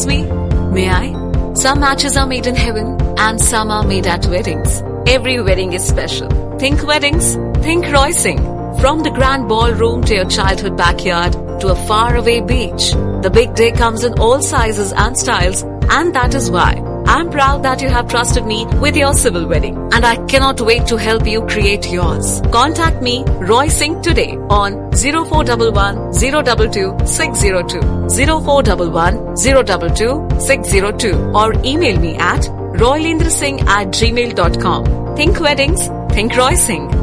Excuse me, may I? Some matches are made in heaven and some are made at weddings. Every wedding is special. Think weddings, think Roysing. From the grand ballroom to your childhood backyard to a faraway beach, the big day comes in all sizes and styles, and that is why I'm proud that you have trusted me with your civil wedding, and I cannot wait to help you create yours. Contact me, Roy Singh, today on 0411 022 602, 0411 022 602, or email me at roylendrasingh@gmail.com. Think weddings, think Roy Singh.